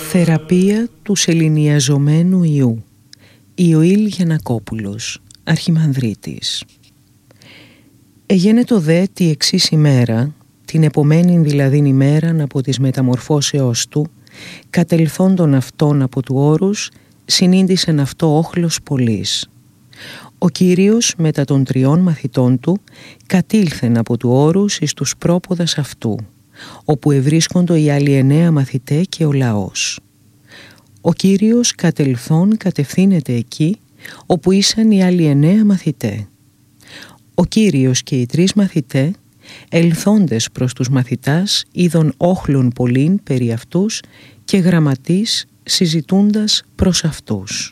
Θεραπεία του σεληνιαζομένου ιού. Ιωήλ Γιαννακόπουλος, Αρχιμανδρίτης. Εγένετο δε τη εξής ημέρα, την επομένη δηλαδή ημέραν από της μεταμορφώσεώς του, κατελθόντων αυτών από του όρους, συνήντησεν αυτό όχλος πολλής. Ο Κύριος μετά των 3 μαθητών του κατήλθεν από του όρους εις τους πρόποδας αυτού, όπου ευρίσκοντο οι άλλοι 9 μαθητέ και ο λαός. Ο Κύριος κατελθόν κατευθύνεται εκεί όπου ήσαν οι άλλοι 9 μαθητέ. Ο Κύριος και οι 3 μαθητέ, ελθόντες προς τους μαθητάς, είδον όχλων πολλήν περί αυτούς και γραμματείς συζητούντας προς αυτούς.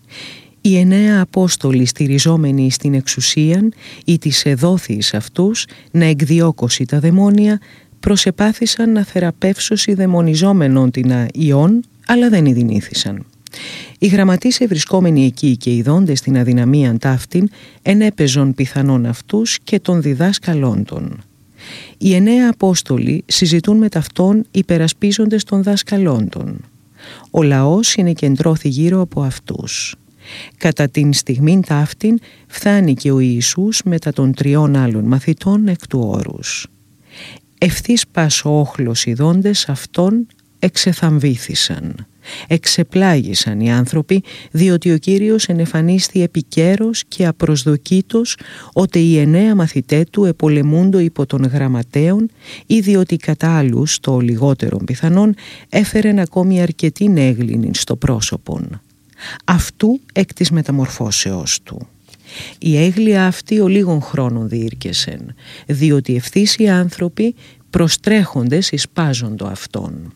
Οι 9 Απόστολοι στηριζόμενοι στην εξουσίαν ή της εδόθης αυτούς να εκδιώκωση τα δαιμόνια, προσεπάθησαν να θεραπεύσωση δαιμονιζόμενων την ιών, αλλά δεν ειδηνήθησαν. Οι γραμματείς ευρισκόμενοι εκεί και ειδώντες την αδυναμίαν ταύτην, ενέπαιζον πιθανόν αυτούς και των διδάσκαλόντων. Οι 9 Απόστολοι συζητούν με ταυτόν υπερασπίζοντες των δασκαλόντων. Ο λαός συνεκεντρώθη γύρω από αυτούς. Κατά την στιγμήν ταύτην φθάνει και ο Ιησούς μετά των 3 άλλων μαθητών εκ του όρους. Ευθύς πας ο όχλος ειδώντες αυτόν εξεθαμβήθησαν. Εξεπλάγησαν οι άνθρωποι, διότι ο Κύριος ενεφανίστη επικαίρος και απροσδοκήτως ότι οι 9 μαθητέ του επολεμούντο υπό των γραμματέων ή διότι κατά άλλους, το λιγότερον πιθανόν, έφερεν ακόμη αρκετή έγκληνη στο πρόσωπον. Αυτού εκ της μεταμορφώσεώς του. Η έγλια αυτή ο λίγων χρόνων διήρκεσεν, διότι ευθύς οι άνθρωποι προστρέχοντες εισπάζοντο αυτόν.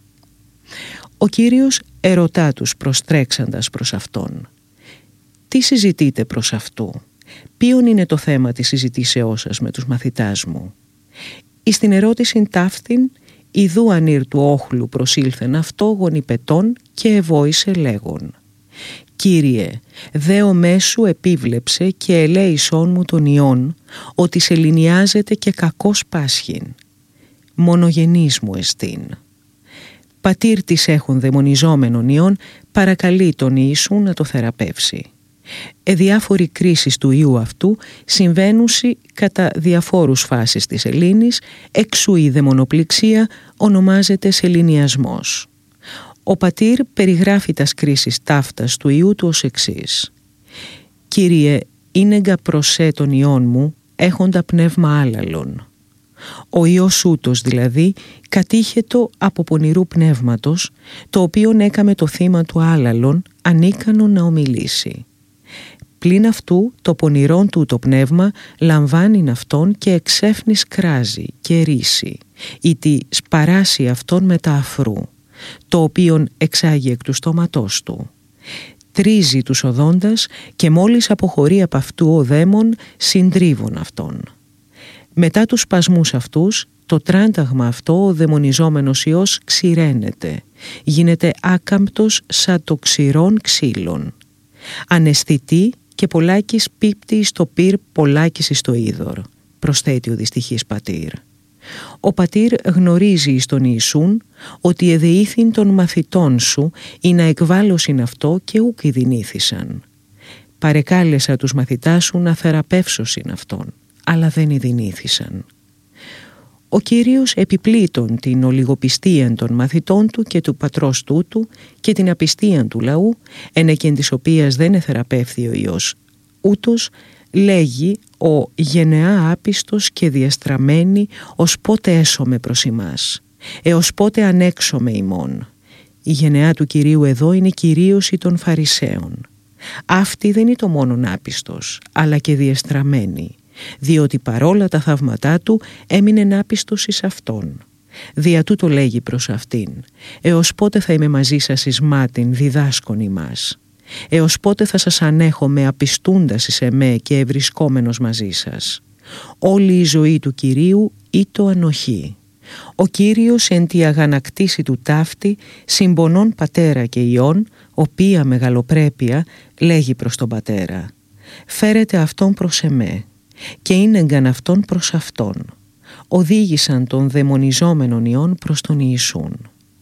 Ο Κύριος ερωτά τους προστρέξαντας προς αυτόν. Τι συζητείτε προς αυτού? Ποιον είναι το θέμα της συζητήσεώς σας με τους μαθητάς μου? Εις την ερώτηση ταύτην, ιδού ανήρ του όχλου προσήλθεν αυτό γονιπετών και εβόησε λέγον. Κύριε, δέο μέσου επίβλεψε και ελέησόν μου τον ιόν, ότι σεληνιάζεται και κακός πάσχην. Μονογενής μου εστίν. Πατήρ της έχουν δαιμονιζόμενον ιόν, παρακαλεί τον Ιησού να το θεραπεύσει. Διάφοροι κρίσεις του ιού αυτού συμβαίνουσι κατά διαφόρους φάσεις της Ελλήνης, εξού η δαιμονοπληξία ονομάζεται σεληνιασμός. Ο πατήρ περιγράφει τας κρίσεις ταύτας του ιού του ως εξής. Κύριε, ίνεγκα προσέ τον ιόν μου, έχοντα πνεύμα άλλαλον. Ο ιός ούτος δηλαδή κατήχετο από πονηρού πνεύματος, το οποίον έκαμε το θύμα του άλλαλον ανίκανο να ομιλήσει. Πλην αυτού το πονηρόν του το πνεύμα λαμβάνει αυτόν και εξέφνης κράζει και ρίσει, ή τη σπαράσει αυτόν με τα αφρού, το οποίον εξάγει εκ του στόματός του. Τρίζει τους οδόντας και μόλις αποχωρεί από αυτού ο δαίμον συντρίβουν αυτόν. Μετά τους σπασμούς αυτούς, το τράνταγμα αυτό ο δαιμονιζόμενος ιός ξηραίνεται, γίνεται άκαμπτος σαν το ξηρών ξύλων. Αναισθητή και πολλάκις πίπτει στο πυρ πολλάκις εις το είδωρ, προσθέτει ο δυστυχής πατήρ. Ο πατήρ γνωρίζει εις τον Ιησούν ότι εδεήθην των μαθητών σου ή να εκβάλλωσιν αυτό και ούκ ειδηνήθησαν. Παρεκάλεσα τους μαθητάς σου να θεραπεύσωσιν αυτόν, αλλά δεν ειδηνήθησαν. Ο Κύριος επιπλήττων την ολιγοπιστίαν των μαθητών του και του πατρός τούτου και την απιστίαν του λαού, ενεκεν της οποίας δεν εθεραπεύθη ο Υιός, ούτως λέγει ο γενεά άπιστος και διαστραμμένη ως πότε έσωμε προς ημάς, έως πότε ανέξωμε ημών. Η γενεά του Κυρίου εδώ είναι κυρίως η των Φαρισαίων. Αυτή δεν είναι το μόνον άπιστος, αλλά και διαστραμμένη, διότι παρόλα τα θαύματά του έμεινε άπιστος εις αυτόν. Δια τούτο λέγει προς αυτήν, έως πότε θα είμαι μαζί σας εις μάτιν διδάσκων ημάς? Έως πότε θα σας ανέχομαι απιστούντας εις εμέ και ευρισκόμενος μαζί σας? Όλη η ζωή του Κυρίου ήτο ανοχή. Ο Κύριος εν τη αγανακτήση του ταύτη, συμπονών πατέρα και ιών, οποία μεγαλοπρέπεια, λέγει προς τον πατέρα. Φέρετε αυτόν προς εμέ και ίνεγκαν αυτόν προς αυτόν. Οδήγησαν τον δαιμονιζόμενον ιών προς τον Ιησούν.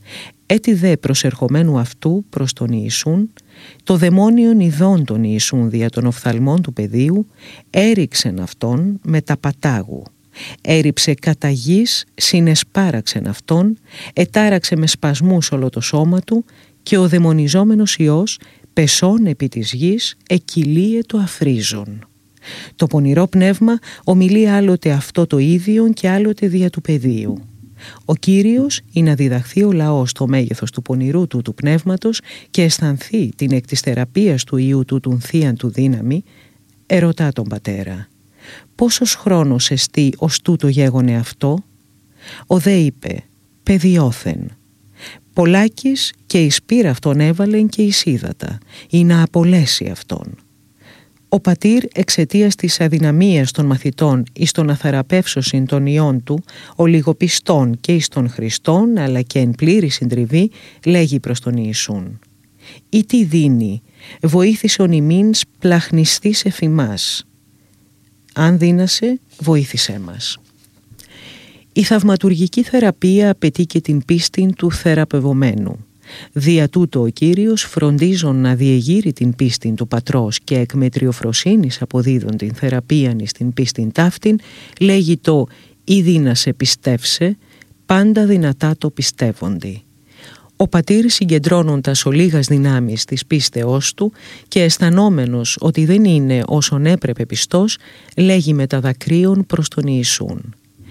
Έτι δε προσερχομένου αυτού προς τον Ιησούν, το δαιμόνιον ειδών τον Ιησούν δια των οφθαλμών του παιδίου, έριξεν αυτόν με τα πατάγου. Έριψε κατά γης, συνεσπάραξεν αυτόν, ετάραξε με σπασμούς όλο το σώμα του και ο δαιμονιζόμενος ιός, πεσών επί της γης, εκυλίε το αφρίζον. Το πονηρό πνεύμα ομιλεί άλλοτε αυτό το ίδιον και άλλοτε δια του παιδίου. Ο Κύριος ή να διδαχθεί ο λαός το μέγεθος του πονηρού του πνεύματος και αισθανθεί την εκ της θεραπείας του Υιού του τουν θείαν του δύναμη, ερωτά τον πατέρα. «Πόσος χρόνος εστί ως τούτο γέγονε αυτό?» Ο δε είπε «Παιδιόθεν». Πολλάκις και εις πύρα αυτόν έβαλεν και εις ύδατα, ή να απολέσει αυτόν. Ο πατήρ εξαιτίας της αδυναμίας των μαθητών εις τον αθαραπεύσωσιν των ιών του, ο λιγοπιστών και εις των Χριστών, αλλά και εν πλήρη συντριβή, λέγει προς τον Ιησούν. «Ή τι δίνει, βοήθησον ημίν πλαχνιστής εφημάς. Αν δύνασε, βοήθησέ μας». Η θαυματουργική θεραπεία απαιτεί και την πίστη του θεραπευομένου. Δια τούτο ο Κύριος, φροντίζον να διεγείρει την πίστη του πατρός και εκ μετριοφροσύνης αποδίδων την θεραπείαν εις την πίστην ταύτην, λέγει το «Ήδη να σε πιστεύσε, πάντα δυνατά το πιστεύοντι». Ο πατήρ, συγκεντρώνοντας ολίγας δυνάμεις της πίστεώς του και αισθανόμενος ότι δεν είναι όσον έπρεπε πιστός, λέγει με τα δακρύων προς τον Ιησούν.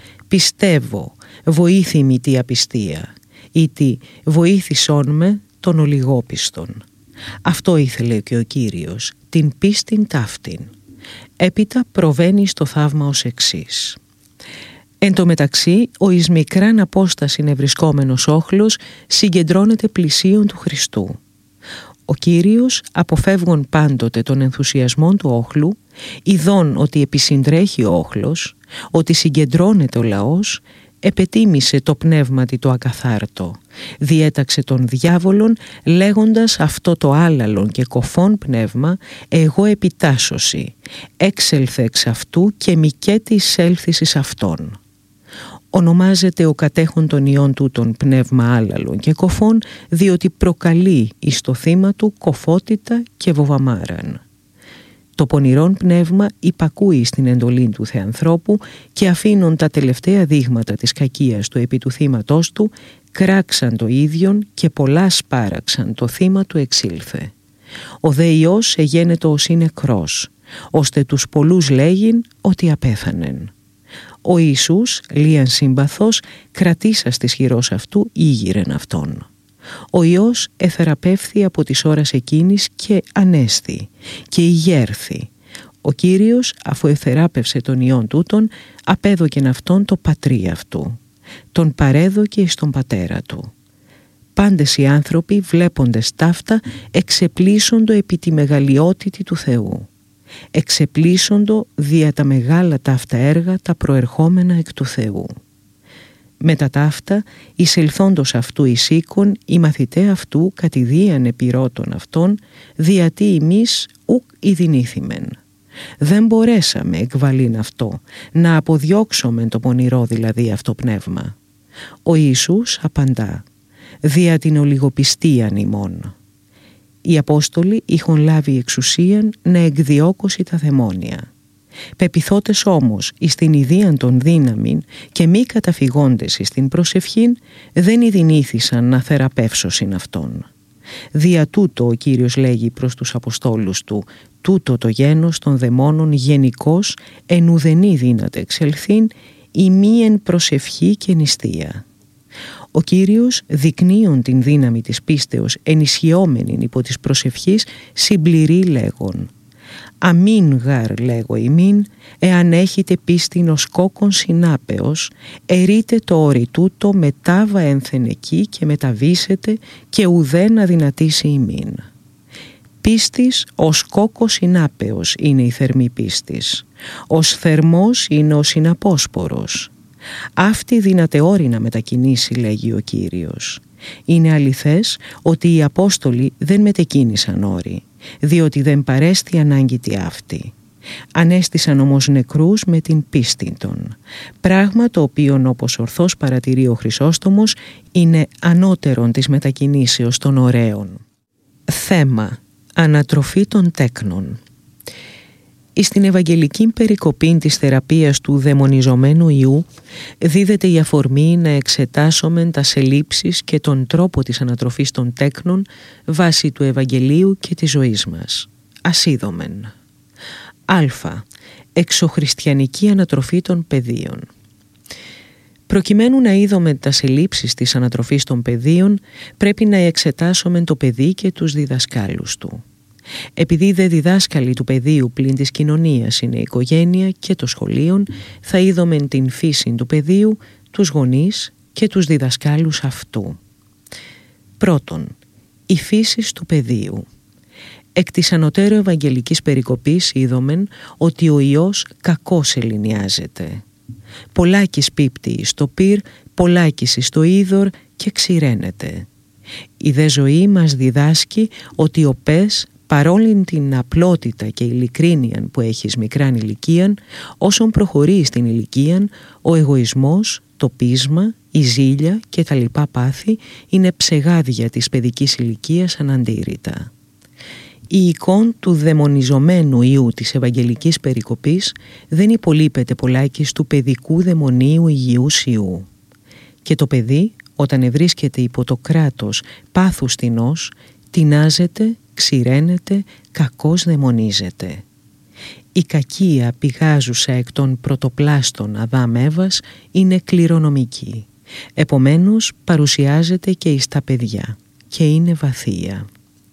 «Πιστεύω, βοήθημη τη απιστία, ή τι βοήθησόν με τον ολιγόπιστον». Αυτό ήθελε και ο Κύριος, την πίστην ταύτην. Έπειτα προβαίνει στο θαύμα ως εξής. Εν τω μεταξύ, ο εις μικράν απόσταση ευρισκόμενος όχλος συγκεντρώνεται πλησίον του Χριστού. Ο Κύριος, αποφεύγων πάντοτε τον ενθουσιασμό του όχλου, ειδών ότι επισυντρέχει ο όχλος, ότι συγκεντρώνεται ο λαός, επετίμησε το πνεύματι το ακαθάρτο, διέταξε τον διάβολον λέγοντας αυτό το άλαλον και κοφόν πνεύμα «εγώ επιτάσσωση, έξελθε εξ αυτού και μικέτη εισέλθεις εις αυτόν». Ονομάζεται ο κατέχον των ιών τούτων πνεύμα άλαλον και κοφών, διότι προκαλεί εις το θύμα του κοφότητα και βοβαμάραν. Το πονηρόν πνεύμα υπακούει στην εντολή του θεανθρώπου και αφήνουν τα τελευταία δείγματα της κακίας του επί του θύματός του, κράξαν το ίδιον και πολλά σπάραξαν το θύμα του εξήλθε. Ο δε Υιός εγένετο ως είναι νεκρός, ώστε τους πολλούς λέγειν ότι απέθανεν. Ο Ιησούς, λίαν σύμπαθος, κρατήσας της χειρός αυτού, ήγηρεν αυτόν. Ο Υιός εθεραπεύθη από τις ώρας εκείνης και ανέστη και ηγέρθη. Ο Κύριος, αφού εθεράπευσε τον Υιόν τούτον, απέδωκεν αυτόν το πατρί αυτού. Τον παρέδωκε εις τον πατέρα του. Πάντες οι άνθρωποι, βλέποντες ταύτα, εξεπλήσοντο επί τη μεγαλειότητη του Θεού. Εξεπλήσοντο δια τα μεγάλα ταύτα έργα τα προερχόμενα εκ του Θεού. Μετά ταύτα, εισελθόντος αυτού εις οίκον, οι μαθηταί αυτού κατηδίαν επιρώτων αυτών, διατί εμείς ουκ ειδηνήθημεν. Δεν μπορέσαμε εκβαλήν αυτό, να αποδιώξομεν το πονηρό δηλαδή αυτό πνεύμα. Ο Ιησούς απαντά, δια την ολιγοπιστίαν ημών. Οι Απόστολοι είχον λάβει εξουσίαν να εκδιώκωση τα δαιμόνια. Πεπιθώτες όμως εις την ιδίαν των δύναμην και μη καταφυγόντες εις την προσευχήν, δεν ειδηνήθησαν να θεραπεύσωσιν αυτόν. Δια τούτο ο Κύριος λέγει προς τους Αποστόλους του, τούτο το γένος των δαιμόνων γενικώς εν ουδενή δύναται εξελθήν, ή μη εν προσευχή και νηστεία. Ο Κύριος, δεικνύον την δύναμη της πίστεως ενισχυόμενην υπό της προσευχής, συμπληρεί λέγον «Αμήν γαρ λέγω ημίν, εάν έχετε πίστην ως κόκκον συνάπεως, ερείτε το όρι τούτο μετάβα ένθεν εκεί και μεταβήσετε και ουδέν αδυνατήσει ημίν». Πίστης ως κόκκο συνάπεως είναι η θερμή πίστης, ως θερμός είναι ο συναπόσπορος. Αυτή δύναται όρι να μετακινήσει, λέγει ο Κύριος. Είναι αληθές ότι οι Απόστολοι δεν μετεκίνησαν όρι, διότι δεν παρέστη ανάγκη τι αυτή. Ανέστησαν όμως νεκρούς με την πίστη των, πράγμα το οποίο, όπως ορθώς παρατηρεί ο Χρυσόστομος, είναι ανώτερον της μετακινήσεως των ωραίων. Θέμα: ανατροφή των τέκνων. Στην Ευαγγελική περικοπή της θεραπείας του δαιμονιζομένου ιού δίδεται η αφορμή να εξετάσομεν τας ελλείψεις και τον τρόπο της ανατροφής των τέκνων βάσει του Ευαγγελίου και της ζωής μας. Ας είδομεν. Α. Εξωχριστιανική ανατροφή των παιδείων. Προκειμένου να είδομε τας ελλείψεις της ανατροφής των παιδείων, πρέπει να εξετάσομεν το παιδί και τους διδασκάλους του. Επειδή δε διδάσκαλοι του παιδίου πλην της κοινωνίας είναι η οικογένεια και το σχολείον, θα είδομεν την φύση του παιδίου, τους γονείς και τους διδασκάλους αυτού. Πρώτον, η φύση του παιδίου. Εκ της ανωτέρω Ευαγγελικής περικοπής είδομεν ότι ο ιός κακώς ελληνιάζεται. Πολλάκις πίπτει εις το πυρ, πολλάκις εις το είδωρ και ξηραίνεται. Η δε ζωή μας διδάσκει ότι ο πες, παρόλην την απλότητα και ειλικρίνεια που έχεις μικράν ηλικίαν, όσον προχωρεί στην ηλικίαν, ο εγωισμός, το πείσμα, η ζήλια και τα λοιπά πάθη είναι ψεγάδια της παιδικής ηλικίας αναντήρητα. Η εικόν του δαιμονιζομένου ιού της Ευαγγελικής περικοπής δεν υπολείπεται πολλάκις του παιδικού δαιμονίου υγιούς ιού. Και το παιδί, όταν ευρίσκεται υπό το κράτος πάθους τεινός, τεινάζεται, ξηραίνεται, κακώς δαιμονίζεται. Η κακία πηγάζουσα εκ των πρωτοπλάστων Αδάμ Εύας είναι κληρονομική. Επομένως παρουσιάζεται και εις τα παιδιά και είναι βαθία.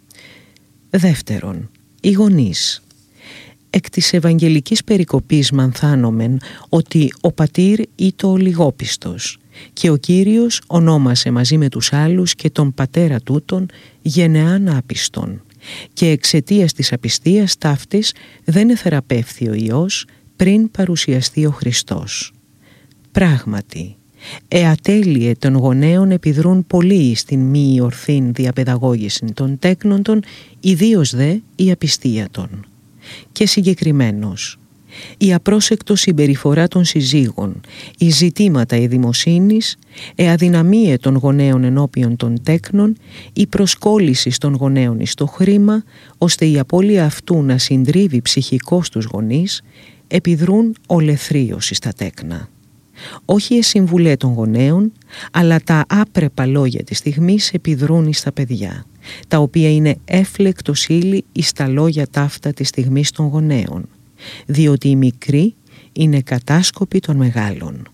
Δεύτερον, οι γονείς. Εκ της Ευαγγελικής περικοπής μανθάνομεν ότι ο πατήρ ήτο ο λιγόπιστος και ο Κύριος ονόμασε μαζί με τους άλλους και τον πατέρα τούτον γενεάν άπιστον και εξαιτίας της απιστίας ταύτης δεν εθεραπεύθη ο Υιός πριν παρουσιαστεί ο Χριστός. Πράγματι, ατέλειε των γονέων επιδρούν πολύ στην μη ορθήν διαπαιδαγώγηση των τέκνων των, ιδίως δε η απιστία των. Και συγκεκριμένως, η απρόσεκτο συμπεριφορά των συζύγων, οι ζητήματα ειδημοσύνης, αδυναμία των γονέων ενώπιον των τέκνων, η προσκόλληση των γονέων εις το χρήμα, ώστε η απώλεια αυτού να συντρίβει ψυχικώς τους γονείς, επιδρούν ολεθρίωση στα τέκνα. Όχι οι συμβουλέ των γονέων, αλλά τα άπρεπα λόγια της στιγμής επιδρούν εις τα παιδιά, τα οποία είναι έφλεκτος ύλη εις τα λόγια ταύτα της στιγμής των γονέων, διότι οι μικροί είναι κατάσκοποι των μεγάλων.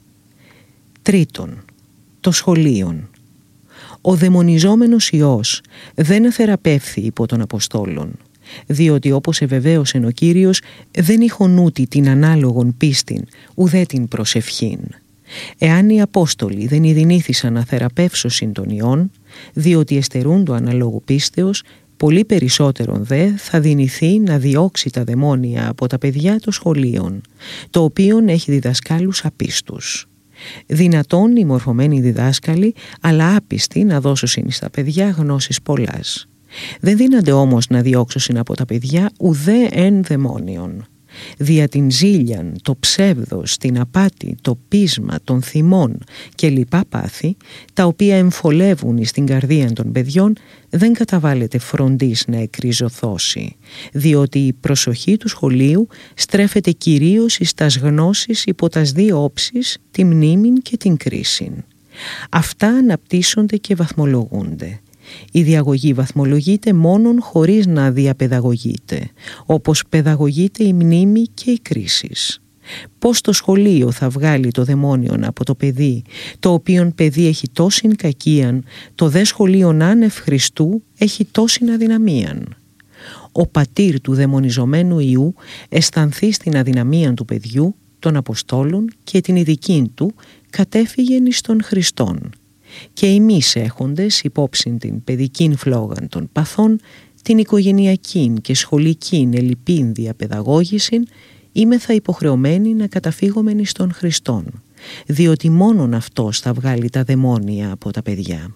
Τρίτον, το σχολείον. Ο δαιμονιζόμενος ιός δεν εθεραπεύθη υπό των Αποστόλων, διότι όπως εβεβαίωσε ο Κύριος δεν είχον ούτι την ανάλογον πίστην ουδέ την προσευχήν. Εάν οι Απόστολοι δεν ειδηνήθησαν να θεραπεύσωσιν των ιών, διότι εστερούν το αναλόγου πίστεως, πολύ περισσότερον δε θα δυνηθεί να διώξει τα δαιμόνια από τα παιδιά των σχολείων, το οποίον έχει διδασκάλους απίστους. Δυνατόν οι μορφωμένοι διδάσκαλοι, αλλά άπιστοι να δώσουν στα παιδιά γνώσεις πολλάς. Δεν δύνανται όμως να διώξουν από τα παιδιά ουδέ εν δαιμόνιον. Δια την ζήλιαν, το ψεύδος, την απάτη, το πείσμα των θυμών και λοιπά πάθη, τα οποία εμφολεύουν στην καρδία των παιδιών, δεν καταβάλλεται φροντής να εκριζωθώσει, διότι η προσοχή του σχολείου στρέφεται κυρίως εις τας γνώσεις υπό τας δύο όψεις, τη μνήμην και την κρίσιν. Αυτά αναπτύσσονται και βαθμολογούνται. Η διαγωγή βαθμολογείται μόνον χωρίς να διαπαιδαγωγείται, όπως παιδαγωγείται η μνήμη και η κρίσεις. Πώς το σχολείο θα βγάλει το δαιμόνιον από το παιδί, το οποίον παιδί έχει τόσην κακίαν, το δε σχολείον άνευ Χριστού έχει τόσην αδυναμίαν. Ο πατήρ του δαιμονιζομένου ιού αισθανθεί στην αδυναμία του παιδιού, των Αποστόλων και την ειδικήν του κατέφυγεν εις τον Χριστόν. Και εμείς έχοντες υπόψην την παιδικήν φλόγαν των παθών, την οικογενειακήν και σχολικήν ελλειπήν διαπαιδαγώγησιν, είμεθα υποχρεωμένοι να καταφύγομεν εις τον Χριστόν, διότι μόνον αυτός θα βγάλει τα δαιμόνια από τα παιδιά.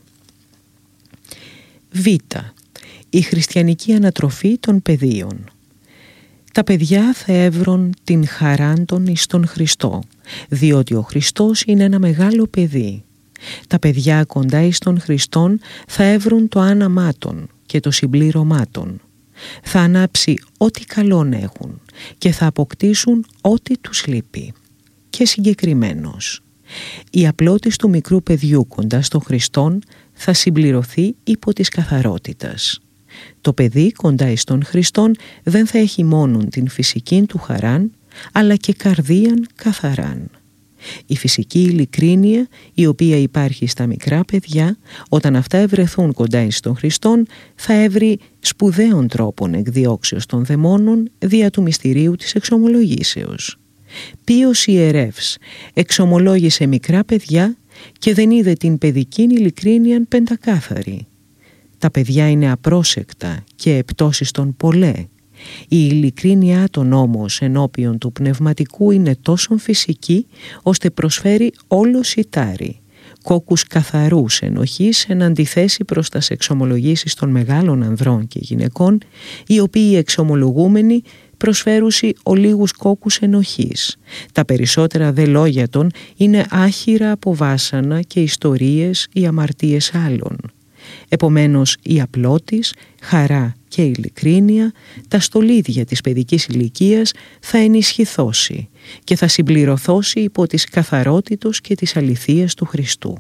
Β. Η χριστιανική ανατροφή των παιδείων. Τα παιδιά θα έβρουν την χαράν των εις τον Χριστό, διότι ο Χριστός είναι ένα μεγάλο παιδί. Τα παιδιά κοντά εις τον Χριστόν θα έβρουν το άναμά των και το συμπλήρωμά των. Θα ανάψει ό,τι καλόν έχουν και θα αποκτήσουν ό,τι τους λείπει. Και συγκεκριμένος, η απλότης του μικρού παιδιού κοντά στον Χριστόν θα συμπληρωθεί υπό της καθαρότητας. Το παιδί κοντά εις τον Χριστόν δεν θα έχει μόνον την φυσική του χαράν, αλλά και καρδίαν καθαράν. Η φυσική ειλικρίνεια, η οποία υπάρχει στα μικρά παιδιά, όταν αυτά ευρεθούν κοντά εις τον Χριστόν, θα έβρει σπουδαίων τρόπων εκδιώξεως των δαιμόνων δια του μυστηρίου της εξομολογήσεως. Ποιος ιερεύς εξομολόγησε μικρά παιδιά και δεν είδε την παιδική ειλικρίνειαν πεντακάθαρη. Τα παιδιά είναι απρόσεκτα και επτώσεις των πολλέ. Η ειλικρίνειά των όμως ενώπιον του πνευματικού είναι τόσο φυσική, ώστε προσφέρει όλο σιτάρι, κόκκους καθαρούς ενοχής εν αντιθέσει προς τας εξομολογήσεις των μεγάλων ανδρών και γυναικών, οι οποίοι εξομολογούμενοι προσφέρουσι ολίγους κόκκους ενοχής. Τα περισσότερα δε λόγια των είναι άχυρα από βάσανα και ιστορίες ή αμαρτίες άλλων. Επομένως η απλότης, χαρά και ειλικρίνεια, τα στολίδια της παιδικής ηλικίας θα ενισχυθώσει και θα συμπληρωθώσει υπό της καθαρότητος και της αληθείας του Χριστού.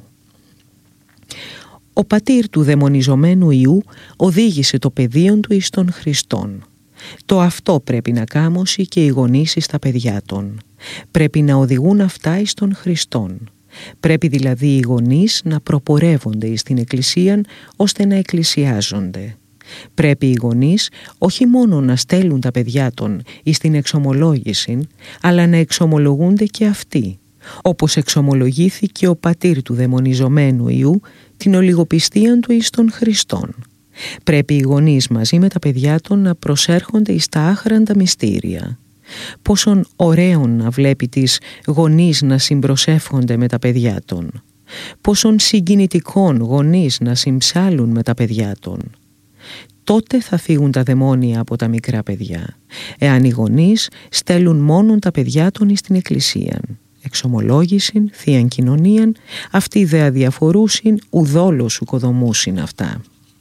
Ο πατήρ του δαιμονιζομένου ιού οδήγησε το παιδίον του εις τον Χριστόν. Το αυτό πρέπει να κάμωσει και οι γονείς στα παιδιά των. Πρέπει να οδηγούν αυτά εις τον Χριστόν. Πρέπει δηλαδή οι γονείς να προπορεύονται εις την Εκκλησίαν ώστε να εκκλησιάζονται. Πρέπει οι γονείς όχι μόνο να στέλνουν τα παιδιά των εις την εξομολόγηση, αλλά να εξομολογούνται και αυτοί, όπως εξομολογήθηκε ο πατήρ του δαιμονιζομένου ιού την ολιγοπιστίαν του εις τον Χριστόν. Πρέπει οι γονείς μαζί με τα παιδιά των να προσέρχονται εις τα άχραντα μυστήρια. Πόσον ωραίον να βλέπει τις γονείς να συμπροσεύχονται με τα παιδιά των. Πόσον συγκινητικών γονείς να συμψάλουν με τα παιδιά των. Τότε θα φύγουν τα δαιμόνια από τα μικρά παιδιά, εάν οι γονείς στέλνουν μόνον τα παιδιά των εις την Εκκλησίαν. Εξομολόγησιν, θείαν κοινωνίαν, αυτοί δε αδιαφορούσιν, ουδόλως ουκοδομούσιν αυτά.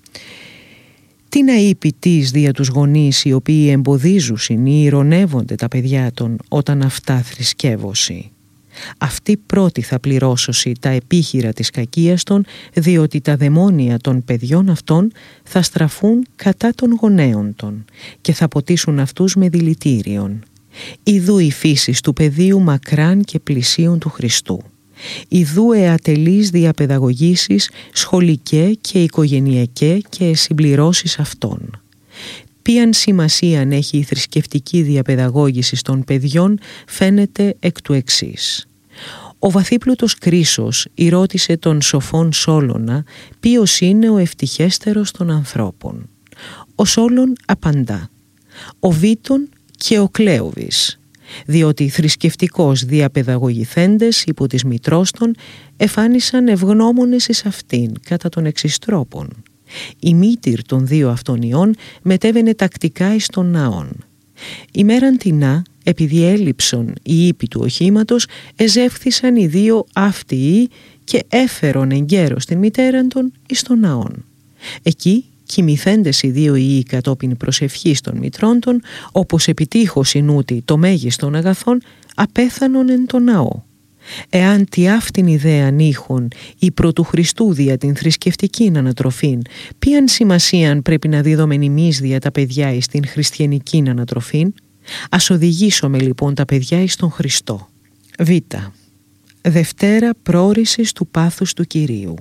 Τι να είπε τις δια τους γονείς οι οποίοι εμποδίζουσιν ή ηρωνεύονται τα παιδιά των όταν αυτά θρησκεύωσι. Αυτοί πρώτοι θα πληρώσωσι τα επίχειρα της κακίας των, διότι τα δαιμόνια των παιδιών αυτών θα στραφούν κατά των γονέων των και θα ποτίσουν αυτούς με δηλητήριον. Ιδού η φύσης του παιδίου μακράν και πλησίων του Χριστού. Ιδού εατελείς διαπαιδαγωγήσεις σχολικέ και οικογενειακέ και συμπληρώσεις αυτών. Ποιαν σημασίαν έχει η θρησκευτική διαπαιδαγώγηση των παιδιών φαίνεται εκ του εξής. Ο βαθύπλουτος Κρίσος ρώτησε τον σοφόν Σόλωνα ποιος είναι ο ευτυχέστερος των ανθρώπων. Ο Σόλων απαντά «Ο Βίτων και ο Κλέοβης», διότι οι θρησκευτικώς διαπαιδαγωγηθέντες υπό της μητρός των εφάνισαν ευγνώμονες εις αυτήν κατά των εξής τρόπων. Η μήτηρ των δύο αυτών ιών μετέβαινε τακτικά εις των ναών. Ημέραν τινά, επειδή έλειψον οι ύποι του οχήματος, εζεύθησαν οι δύο αυτοί ιοί και έφερον εγκαίρος την μητέραν των εις των ναών. Εκεί κοιμηθέντες οι δύο ιοί κατόπιν προσευχής των μητρών των, όπως επιτύχωσιν ούτι το μέγιστον αγαθών, απέθανον εν το ναό. Εάν τι αυτήν ιδέαν είχον η πρωτού Χριστού δια την θρησκευτικήν ανατροφήν, ποιαν σημασίαν πρέπει να δίδομεν εμείς δια τα παιδιά εις την χριστιανικήν ανατροφήν? Ας οδηγήσουμε λοιπόν τα παιδιά εις τον Χριστό. Β. Δευτέρα πρόρησης του πάθους του Κυρίου.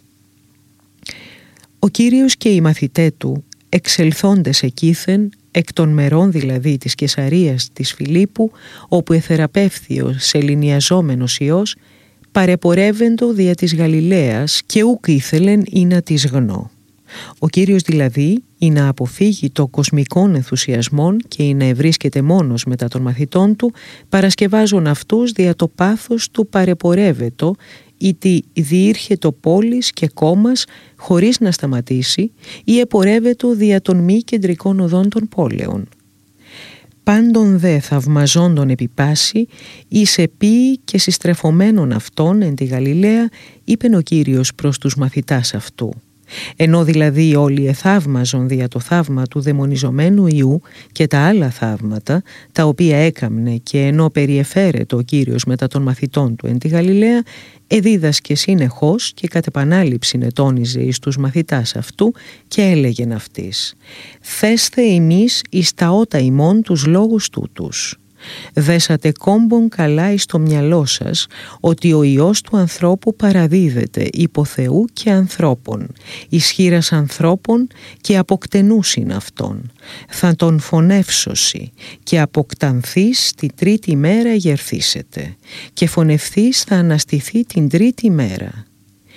Ο Κύριος και οι μαθητέ του, εξελθόντες εκείθεν, εκ των μερών δηλαδή της Καισαρίας της Φιλίππου, όπου εθεραπεύθη ο σεληνιαζόμενος ιός, παρεπορεύεντο δια της Γαλιλαίας και ούκ ήθελεν ή να της γνώ. Ο Κύριος δηλαδή ή να αποφύγει το κοσμικών ενθουσιασμών και ή να ευρίσκεται μόνος μετά των μαθητών του, παρασκευάζουν αυτούς δια το πάθος του παρεπορεύετο, είτε διήρχετο πόλης και κόμμας χωρίς να σταματήσει ή επορεύετο δια των μη κεντρικών οδών των πόλεων. Πάντων δε θαυμαζόντων επιπάση, εις επί και συστρεφωμένων αυτών εν τη Γαλιλαία, είπεν ο Κύριος προς τους μαθητάς αυτού. Ενώ δηλαδή όλοι εθαύμαζον δια το θαύμα του δαιμονιζομένου ιού και τα άλλα θαύματα, τα οποία έκαμνε, και ενώ περιεφέρετο ο Κύριος μετά των μαθητών του εν τη Γαλιλαία, εδίδασκε συνεχώς και κατ' επανάληψιν ετώνιζε εις τους μαθητάς αυτού και έλεγεν αυτοίς: «Θέστε ημείς εις τα ότα ημών τους λόγους τούτους. Δέσατε κόμπον καλά εις το μυαλό σας ότι ο Υιός του ανθρώπου παραδίδεται υπό Θεού και ανθρώπων, ισχύρας ανθρώπων και αποκτενούσιν αυτόν. Θα τον φωνεύσωσι και αποκτανθείς τη τρίτη μέρα γερθήσετε και φωνευθείς θα αναστηθεί την τρίτη μέρα».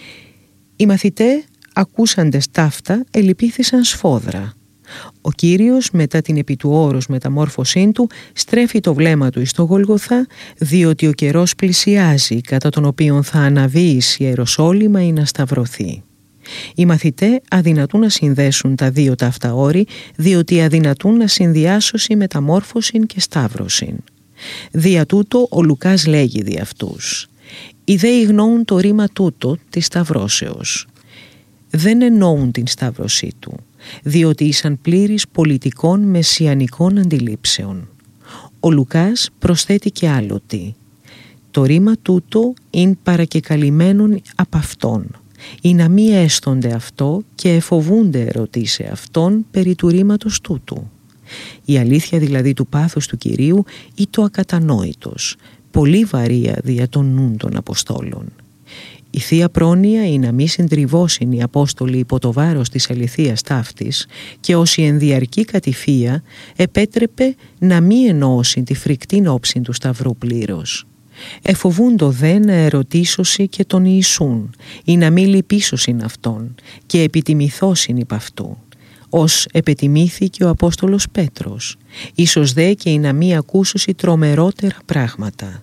Οι μαθητέ ακούσαντες ταύτα ελυπήθησαν σφόδρα. Ο Κύριος μετά την επί του όρους μεταμόρφωσήν του στρέφει το βλέμμα του εις το Γολγοθά, διότι ο καιρός πλησιάζει κατά τον οποίον θα αναβεί εις Ιεροσόλυμα ή να σταυρωθεί. Οι μαθητέ αδυνατούν να συνδέσουν τα δύο τα αυτά όρη, διότι αδυνατούν να συνδυάσωσι μεταμόρφωσιν και σταύρωσιν. Δια τούτο ο Λουκάς λέγει δι' αυτούς: «Οι δε ηγνώουν το ρήμα τούτο της σταυρώσεως». Δεν εννοούν την σταύρωσή του, διότι ήσαν πλήρης πολιτικών μεσιανικών αντιλήψεων. Ο Λουκάς προσθέτει και άλλο τι: «Το ρήμα τούτο είναι παρακεκαλυμμένον απ' αυτόν, ή να μη έστονται αυτό και εφοβούνται ερωτήσει αυτόν περί του ρήματος τούτου». Η αλήθεια δηλαδή του πάθους του Κυρίου ή το ακατανόητος, πολύ βαρία δια των νουν των Αποστόλων. Η Θεία Πρόνοια είναι να μη συντριβώσουν οι Απόστολοι υπό το βάρος της αληθείας ταύτης και όσοι εν διαρκή κατηφία επέτρεπε να μη εννοώσουν τη φρικτήν όψιν του Σταυρού πλήρως. Εφοβούντο δε να ερωτήσωσι και τον Ιησούν ή να μη λυπήσωσιν αυτόν και επιτιμηθώσιν υπ' αυτού, ως επετιμήθηκε ο Απόστολος Πέτρος, ίσως δε και ή να μη ακούσωσι τρομερότερα πράγματα.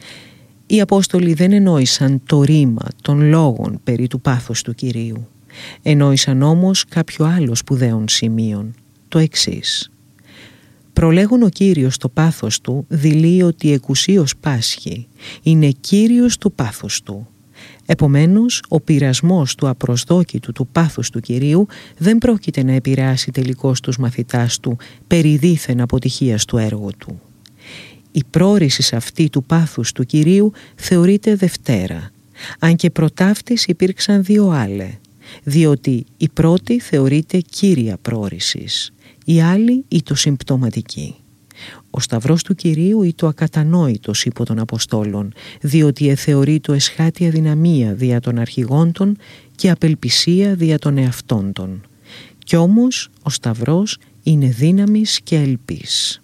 Οι Απόστολοι δεν εννοήσαν το ρήμα των λόγων περί του πάθους του Κυρίου. Εννοήσαν όμως κάποιο άλλο σπουδαίων σημείων, το εξής. Προλέγουν ο Κύριος το πάθος του δηλεί ότι εκουσίως πάσχει, είναι Κύριος του πάθους του. Επομένως, ο πειρασμός του απροσδόκητου του πάθους του Κυρίου δεν πρόκειται να επηρεάσει τελικώς τους μαθητάς του περί δίθεν αποτυχίας του έργου του. Η πρόρηση αυτή του πάθους του Κυρίου θεωρείται Δευτέρα, αν και προταύτης υπήρξαν δύο άλλε, διότι η πρώτη θεωρείται κύρια πρόρησης, η άλλη ή το συμπτωματική. Ο Σταυρός του Κυρίου ή το ακατανόητος υπό των Αποστόλων, διότι θεωρεί το εσχάτη αδυναμία δια των αρχηγόντων και απελπισία δια των εαυτόντων. Κι όμως ο Σταυρός είναι δύναμης και ελπίς.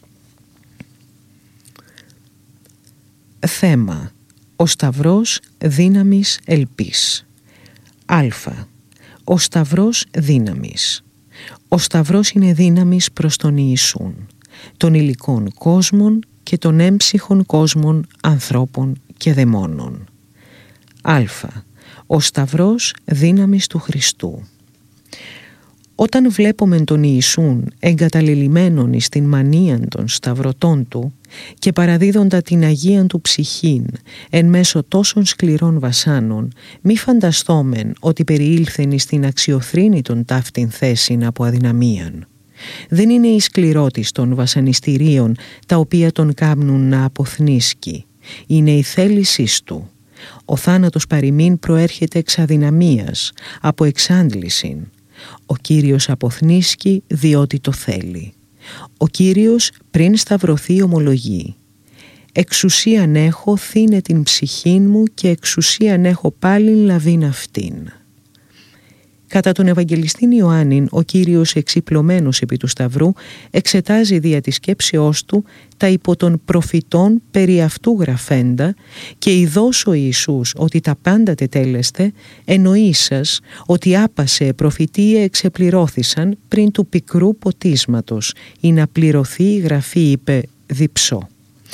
Θέμα: ο Σταυρός δύναμης ελπίς. Α. Ο Σταυρός δύναμης. Ο Σταυρός είναι δύναμης προς τον Ιησούν, των υλικών κόσμων και των έμψυχων κόσμων ανθρώπων και δαιμόνων. Α. Ο Σταυρός δύναμης του Χριστού. Όταν βλέπουμε τον Ιησούν εγκαταλελειμμένον εις την μανίαν των σταυρωτών του και παραδίδοντα την Αγίαν του ψυχήν εν μέσω τόσων σκληρών βασάνων, μη φανταστόμεν ότι περιήλθεν εις την αξιοθρήνη των ταύτην θέσιν από αδυναμίαν. Δεν είναι η σκληρότης των βασανιστηρίων τα οποία τον κάμνουν να αποθνίσκει. Είναι η θέλησής του. Ο θάνατος παροιμήν προέρχεται εξ αδυναμίας, από εξάντλησιν. Ο Κύριος αποθνίσκει διότι το θέλει. Ο Κύριος πριν σταυρωθεί ομολογεί: «Εξουσίαν έχω θύνε την ψυχήν μου και εξουσίαν έχω πάλιν λαβήν αυτήν». Κατά τον Ευαγγελιστήν Ιωάννην, ο Κύριος εξυπλωμένος επί του Σταυρού εξετάζει δια της σκέψεώς του τα υπό των προφητών περί αυτού γραφέντα και ειδός ο Ιησούς ότι τα πάντα τετέλεσθε, εννοήσας ότι άπασε προφητείε εξεπληρώθησαν πριν του πικρού ποτίσματος ή να πληρωθεί η γραφή είπε διψώ.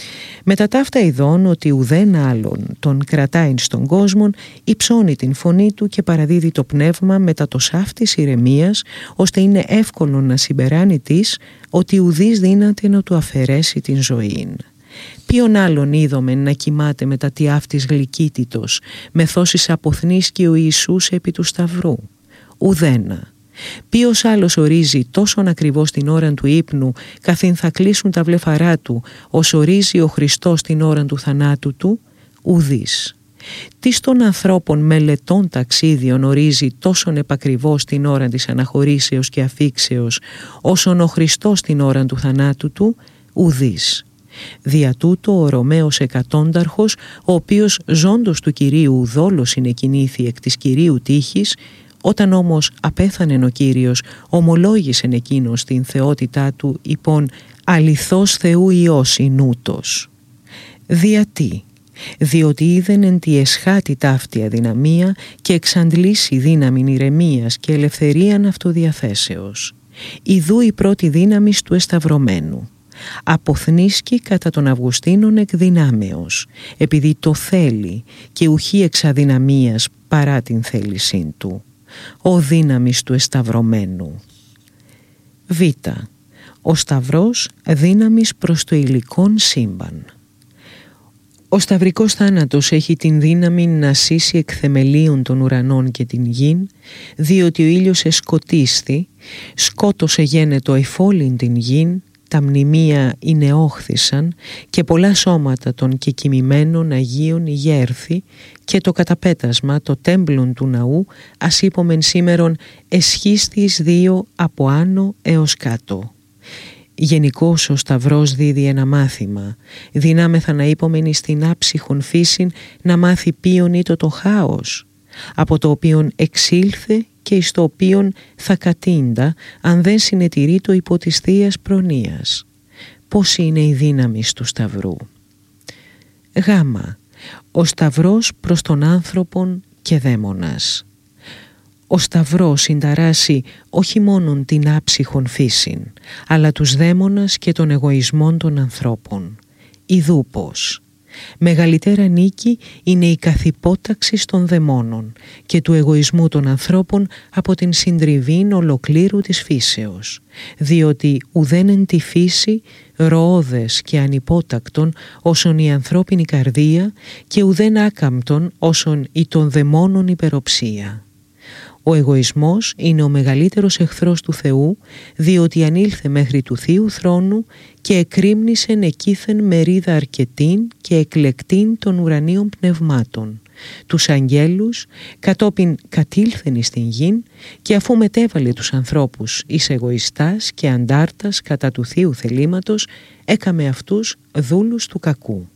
Με τα ταύτα ειδών ότι ουδέν άλλον τον κρατάει στον κόσμο, υψώνει την φωνή του και παραδίδει το πνεύμα μετά το σάφτης ηρεμίας, ώστε είναι εύκολο να συμπεράνει της ότι ουδής δύναται να του αφαιρέσει την ζωήν. Ποιον άλλον είδομεν να κοιμάται μετά τι αυτής γλυκύτητος, μεθώσεις αποθνίσκει ο Ιησούς επί του Σταυρού? Ουδένα. Ποιος άλλος ορίζει τόσον ακριβώς την ώρα του ύπνου, καθήν θα κλείσουν τα βλεφαρά του, ως ορίζει ο Χριστός την ώρα του θανάτου του? Ουδής. Τι των ανθρώπων μελετών ταξίδιων ορίζει τόσον επακριβώς την ώρα της αναχωρήσεως και αφήξεως, όσον ο Χριστός την ώρα του θανάτου του? Ουδής. Δια τούτο ο Ρωμαίος εκατόνταρχος, ο οποίος ζώντος του Κυρίου δόλος συνεκινήθη εκ της Κυρίου τύχης, όταν όμως απέθανεν ο Κύριος, ομολόγησεν εκείνος την θεότητά του, υπόν αληθώς Θεού Υιός εινούτος. Διατί? Διότι είδεν εν τη εσχάτη ταύτη αδυναμία και εξαντλήσει δύναμην ηρεμίας και ελευθερίαν αυτοδιαθέσεως. Ιδού η πρώτη δύναμης του εσταυρωμένου. Αποθνίσκει κατά των Αυγουστίνων εκ δυνάμεως, επειδή το θέλει και ουχή εξ αδυναμίας παρά την θέλησήν του. Ο δύναμης του εσταυρωμένου. Β. Ο Σταυρός δύναμης προς το υλικόν σύμπαν. Ο σταυρικός θάνατος έχει την δύναμη να σύσει εκ θεμελίων των ουρανών και την γην, διότι ο ήλιος εσκοτίσθη, σκότος εγένετο εφόλην την γην, τα μνημεία είναι όχθησαν και πολλά σώματα των κεκοιμημένων Αγίων ηγέρθη και το καταπέτασμα το τέμπλον του ναού ας είπομεν σήμερον εσχίστης δύο από άνω έως κάτω. Γενικώς ο Σταυρός δίδει ένα μάθημα, δυνάμεθα να είπομεν εις την άψυχον φύσιν να μάθει ποιον ήτο το χάος, από το οποίον εξήλθε και εις το οποίον θα κατήντα αν δεν συνετηρεί το υπό της Θείας προνοίας. Πώς είναι η δύναμη του Σταυρού? Γ. Ο Σταυρός προς τον άνθρωπον και δαίμονας. Ο Σταυρός συνταράσει όχι μόνον την άψυχον φύσιν, αλλά τους δαίμονας και των εγωισμών των ανθρώπων. Ιδού πως. Μεγαλύτερα νίκη είναι η καθυπόταξη των δαιμόνων και του εγωισμού των ανθρώπων από την συντριβήν ολοκλήρου της φύσεως, διότι ουδέν εν τη φύση ροώδες και ανυπότακτον όσον η ανθρώπινη καρδία και ουδέν άκαμπτον όσον η των δαιμόνων υπεροψία. Ο εγωισμός είναι ο μεγαλύτερος εχθρός του Θεού, διότι ανήλθε μέχρι του Θείου θρόνου και εκρήμνησεν εκείθεν μερίδα αρκετήν και εκλεκτήν των ουρανίων πνευμάτων, τους αγγέλους, κατόπιν κατήλθεν εις την γην και αφού μετέβαλε τους ανθρώπους εις εγωιστάς και αντάρτας κατά του Θείου θελήματος, έκαμε αυτούς δούλους του κακού.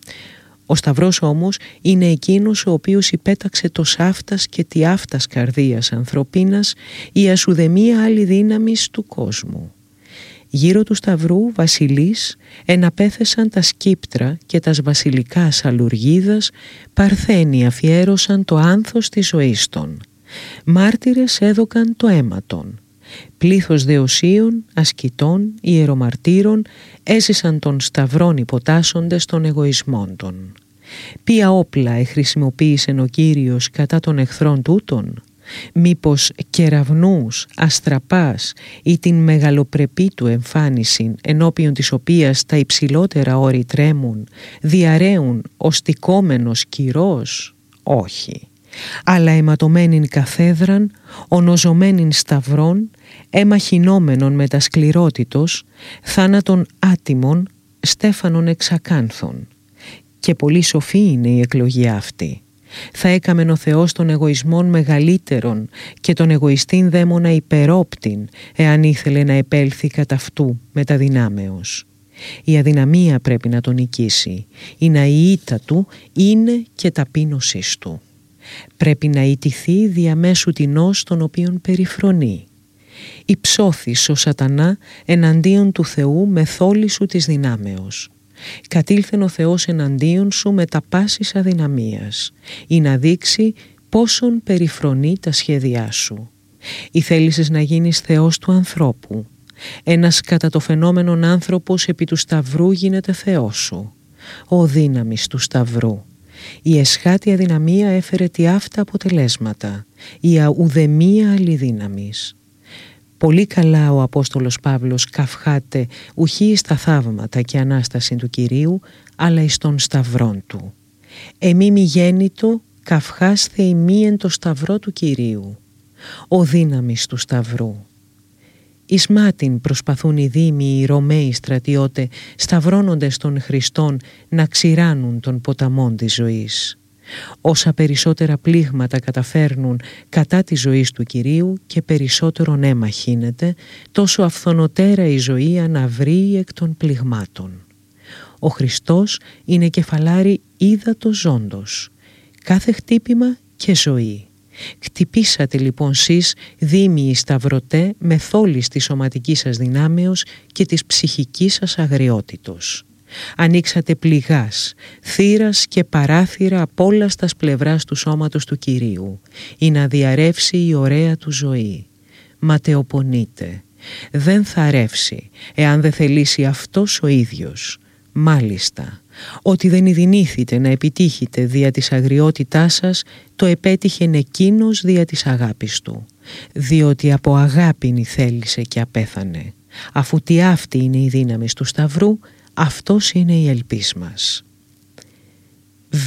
Ο Σταυρός όμως είναι εκείνος ο οποίος υπέταξε το σάφτας και τη άφτας καρδίας ανθρωπίνας η ασουδεμία άλλη δύναμης του κόσμου. Γύρω του Σταυρού βασιλείς εναπέθεσαν τα σκύπτρα και τας βασιλικάς αλουργίδας παρθένοι αφιέρωσαν το άνθος της ζωής των. Μάρτυρες έδωκαν το αίμα των. Πλήθος δεοσίων, ασκητών, ιερομαρτύρων έζησαν των σταυρών υποτάσσοντες των εγωισμών των. Ποια όπλα εχρησιμοποίησεν ο Κύριος κατά των εχθρών τούτων? Μήπως κεραυνούς, αστραπάς ή την μεγαλοπρεπή του εμφάνιση ενώπιον της οποίας τα υψηλότερα όρη τρέμουν, διαρρέουν οστικόμενος κυρός? Όχι. Αλλά αιματωμένην καθέδραν, ονοζωμένην σταυρών, εμαχινόμενον με τα σκληρότητος, θάνατον άτιμων, στέφανον εξακάνθων. Και πολύ σοφή είναι η εκλογή αυτή. Θα έκαμεν ο Θεός των εγωισμών μεγαλύτερον και τον εγωιστήν δαίμονα υπερόπτην, εάν ήθελε να επέλθει κατά αυτού με τα δυνάμεως. Η αδυναμία πρέπει να τον νικήσει, η ήττα του είναι και ταπείνωσής του. Πρέπει να ιτηθεί διαμέσου τεινός τον οποίον περιφρονεί. Υψώθης ο σατανά εναντίον του Θεού με θόλη σου της δυνάμεως. Κατήλθεν ο Θεός εναντίον σου με τα πάσης αδυναμίας, ή να δείξει πόσον περιφρονεί τα σχέδιά σου. Ή θέλησες να γίνεις Θεός του ανθρώπου. Ένας κατά το φαινόμενον άνθρωπος επί του Σταυρού γίνεται Θεός σου. «Ω δύναμις του Σταυρού». Η εσχάτη αδυναμία έφερε τι αυτά αποτελέσματα, η ουδεμία άλλη δύναμης. Πολύ καλά ο Απόστολος Παύλος καυχάται ουχή στα θαύματα και Ανάσταση του Κυρίου, αλλά εις τον Σταυρόν του. «Εμεί μη γέννητο καυχάστε ημί εν το Σταυρό του Κυρίου». «Ο δύναμις του Σταυρού». Εις μάτιν προσπαθούν οι δήμοι, οι Ρωμαίοι στρατιώτε, σταυρώνοντες των Χριστών, να ξηράνουν των ποταμών της ζωής. Όσα περισσότερα πλήγματα καταφέρνουν κατά της ζωής του Κυρίου και περισσότερον αίμα χύνεται, τόσο αυθονοτέρα η ζωή αναβρύει εκ των πληγμάτων. Ο Χριστός είναι κεφαλάρι ύδατος ζώντος. Κάθε χτύπημα και ζωή. Χτυπήσατε λοιπόν σεις δήμιοι σταυρωτέ με θόλης της σωματικής σας δυνάμεως και της ψυχικής σας αγριότητος. Ανοίξατε πληγάς, θύρας και παράθυρα από όλα στα πλευράς του σώματος του Κυρίου, ή να διαρρεύσει η ωραία του ζωή. Ματαιοπονείτε. Δεν θα ρεύσει, εάν δεν θελήσει αυτός ο ίδιος. Μάλιστα, ότι δεν ειδηνήθητε να επιτύχετε δια της αγριότητάς σας, το επέτυχεν εκείνος δια της αγάπης του, διότι από αγάπην θέλησε και απέθανε. Αφού τι αυτή είναι η δύναμη του Σταυρού, αυτός είναι η ελπίς μας. Β.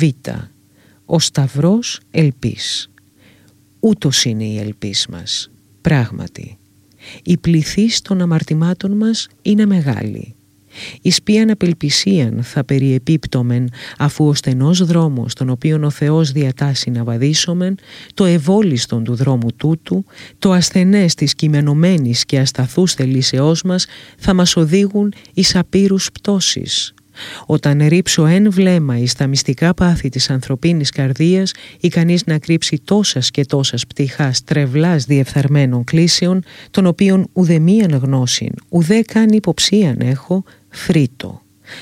Ο Σταυρός ελπίς. Ούτως είναι η ελπίς μας. Πράγματι, η πληθύς των αμαρτημάτων μας είναι μεγάλη. Εις ποιαν απελπισίαν θα περιεπίπτωμεν, αφού ο στενός δρόμος τον οποίον ο Θεός διατάσσει να βαδίσομεν, το ευόλιστον του δρόμου τούτου, το ασθενές της κειμενωμένης και ασταθούς θελήσεώς μας θα μας οδήγουν εις απείρους πτώσεις. Όταν ρίψω εν βλέμμα εις τα μυστικά πάθη της ανθρωπίνης καρδίας, ικανής να κρύψει τόσας και τόσας πτυχάς τρευλάς διεφθαρμένων κλήσεων, των οποίων ουδεμίαν γνώσιν, ουδέ καν υποψίαν έχω, φρύτω.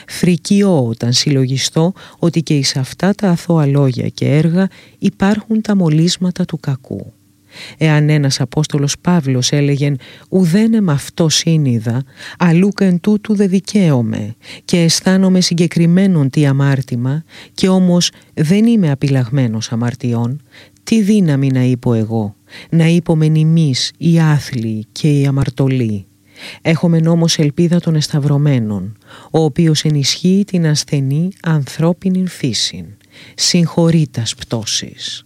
Φρικιώ όταν συλλογιστώ ότι και εις αυτά τα αθώα λόγια και έργα υπάρχουν τα μολύσματα του κακού. Εάν ένας Απόστολος Παύλος έλεγεν «ουδένε μ' αυτό σύνειδα, αλλούκ εν τούτου δε δικαίωμαι και αισθάνομαι συγκεκριμένον τι αμάρτημα και όμως δεν είμαι απειλαγμένος αμαρτιών», τι δύναμη να είπω εγώ, να είπομεν ημείς οι άθλοι και οι αμαρτωλοί. Έχομεν όμως ελπίδα των εσταυρωμένων, ο οποίος ενισχύει την ασθενή ανθρώπινην φύσιν, συγχωρεί τας πτώσεις.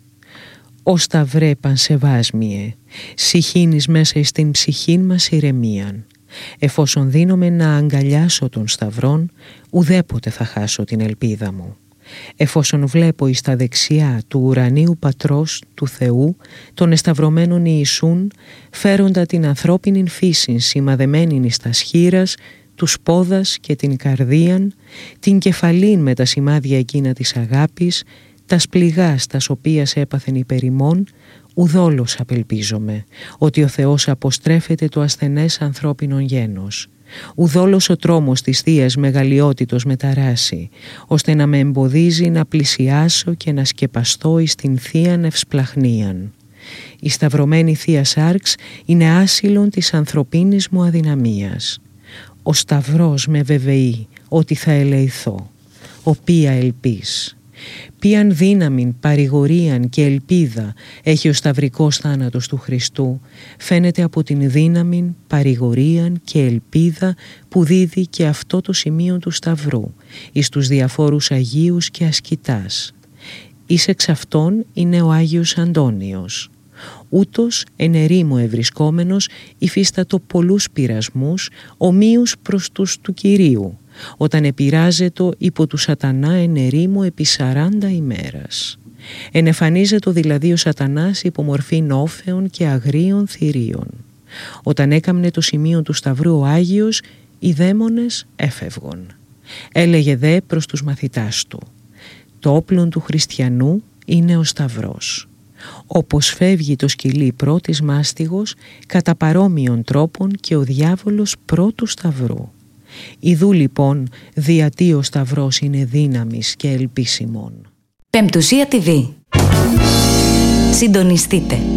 «Ω Σταυρέ πανσεβάσμιε, συχήνεις μέσα εις την ψυχήν μας ηρεμίαν. Εφόσον δίνομαι να αγκαλιάσω τον Σταυρόν, ουδέποτε θα χάσω την ελπίδα μου. Εφόσον βλέπω εις τα δεξιά του ουρανίου Πατρός του Θεού, των εσταυρωμένων Ιησούν, φέροντα την ανθρώπινην φύσιν σημαδεμένην εις τα σχήρας, τους πόδας και την καρδίαν, την κεφαλήν με τα σημάδια εκείνα της αγάπης, τας πληγάς τας οποίας έπαθεν υπέρ ημών, ουδόλως απελπίζομαι ότι ο Θεός αποστρέφεται το ασθενές ανθρώπινον γένος. Ουδόλως ο τρόμος της Θείας μεγαλειότητος με ταράσει, ώστε να με εμποδίζει να πλησιάσω και να σκεπαστώ εις την Θείαν ευσπλαχνίαν. Η σταυρωμένη Θεία Σάρξ είναι άσυλον της ανθρωπίνης μου αδυναμίας. Ο Σταυρός με βεβαιεί ότι θα ελεηθώ. Οποία ελπίς. Ποιαν δύναμην, παρηγορίαν και ελπίδα έχει ο σταυρικός θάνατος του Χριστού, φαίνεται από την δύναμην, παρηγορίαν και ελπίδα που δίδει και αυτό το σημείο του Σταυρού εις τους διαφόρους Αγίους και ασκητάς. Εις εξ αυτών είναι ο Άγιος Αντώνιος. Ούτως εν ερήμο ευρισκόμενος υφίστατο πολλούς πειρασμούς ομοίους προς τους του Κυρίου, όταν επειράζετο υπό του σατανά εν ερήμο επί 40 ημέρας. Ενεφανίζετο δηλαδή ο σατανάς υπό μορφή όφεων και αγρίων θηρίων. Όταν έκαμνε το σημείο του Σταυρού ο Άγιος, οι δαίμονες έφευγον. Έλεγε δε προς τους μαθητάς του: «Το όπλον του χριστιανού είναι ο Σταυρός. Όπως φεύγει το σκυλί πρώτης μάστιγος, κατά παρόμοιον τρόπον και ο διάβολος πρώτου Σταυρού. Ιδού λοιπόν διατί ο Σταυρός είναι δύναμης και ελπίσιμον». Πεμπτουσία TV. Συντονιστείτε.